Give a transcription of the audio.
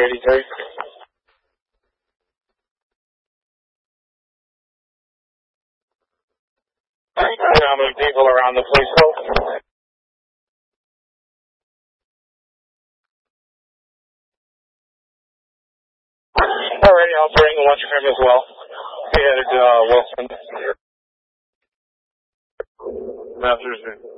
83. How many people around the police boat? Alrighty, I'll bring a bunch of him as well. He headed to Wilson. Masters.